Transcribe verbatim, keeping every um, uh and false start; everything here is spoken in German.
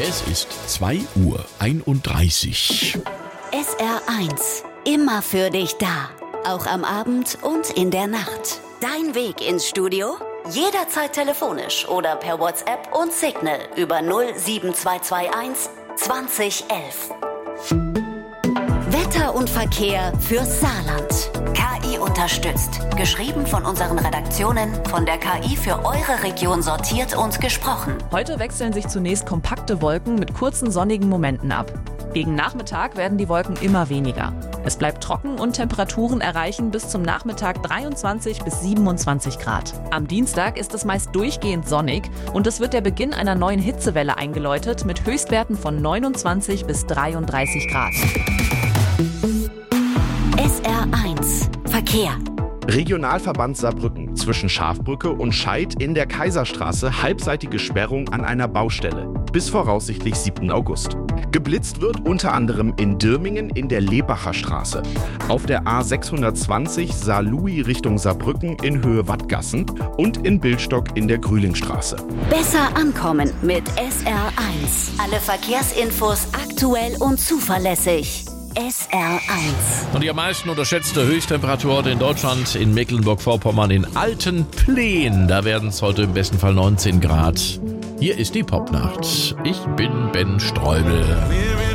Es ist zwei Uhr einunddreißig. S R eins. Immer für dich da. Auch am Abend und in der Nacht. Dein Weg ins Studio? Jederzeit telefonisch oder per WhatsApp und Signal über null sieben zwei zwei eins zwanzig elf. Wetter und Verkehr fürs Saarland. K I unterstützt. Geschrieben von unseren Redaktionen, von der K I für eure Region sortiert und gesprochen. Heute wechseln sich zunächst kompakte Wolken mit kurzen sonnigen Momenten ab. Gegen Nachmittag werden die Wolken immer weniger. Es bleibt trocken und Temperaturen erreichen bis zum Nachmittag dreiundzwanzig bis siebenundzwanzig Grad. Am Dienstag ist es meist durchgehend sonnig und es wird der Beginn einer neuen Hitzewelle eingeläutet mit Höchstwerten von neunundzwanzig bis dreiunddreißig Grad. S R eins. Verkehr. Regionalverband Saarbrücken zwischen Schafbrücke und Scheid in der Kaiserstraße halbseitige Sperrung an einer Baustelle bis voraussichtlich siebten August. Geblitzt wird unter anderem in Dirmingen in der Lebacher Straße, auf der A sechshundertzwanzig Saarlouis Richtung Saarbrücken in Höhe Wattgassen und in Bildstock in der Grühlingstraße. Besser ankommen mit S R eins. Alle Verkehrsinfos aktuell und zuverlässig. S R eins. Und die am meisten unterschätzte Höchsttemperatur in Deutschland in Mecklenburg-Vorpommern in Altenpleen. Da werden es heute im besten Fall neunzehn Grad. Hier ist die Popnacht. Ich bin Ben Streubel.